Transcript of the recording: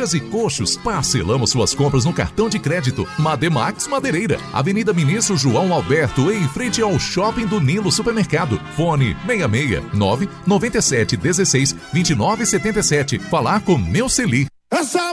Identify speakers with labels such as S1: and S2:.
S1: churrascas e coxos. Parcelamos suas compras no cartão de crédito. Mademax Madeireira, Avenida Ministro João Alberto, em frente ao Shopping do Nilo Supermercado. Fone 66 997 16 29 77. Falar com Meu Celi.